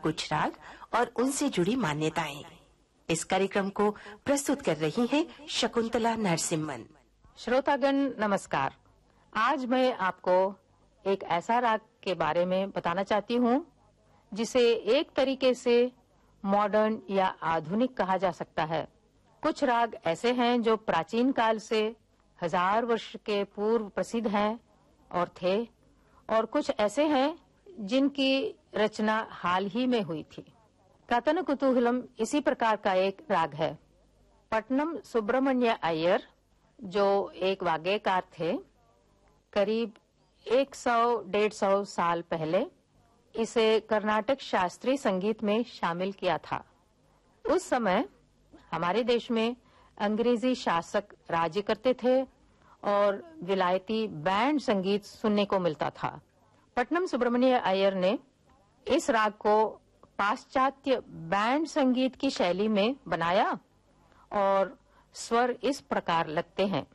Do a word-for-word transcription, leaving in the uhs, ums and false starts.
कुछ राग और उनसे जुड़ी मान्यताएं। इस कार्यक्रम को प्रस्तुत कर रही हैं शकुंतला नरसिम्हन। श्रोतागण नमस्कार। आज मैं आपको एक ऐसा राग के बारे में बताना चाहती हूँ जिसे एक तरीके से मॉडर्न या आधुनिक कहा जा सकता है। कुछ राग ऐसे हैं जो प्राचीन काल से हजार वर्ष के पूर्व प्रसिद्ध हैं और थे, और कुछ ऐसे हैं जिनकी रचना हाल ही में हुई थी। कथन कुतूहलम इसी प्रकार का एक राग है। पट्टनम सुब्रमण्य अय्यर, जो एक वाग्यकार थे, करीब एक सौ डेढ़ सौ साल पहले इसे कर्नाटक शास्त्रीय संगीत में शामिल किया था। उस समय हमारे देश में अंग्रेजी शासक राज्य करते थे और विलायती बैंड संगीत सुनने को मिलता था। पट्टनम सुब्रमण्य अय्यर ने इस राग को पाश्चात्य बैंड संगीत की शैली में बनाया और स्वर इस प्रकार लगते हैं।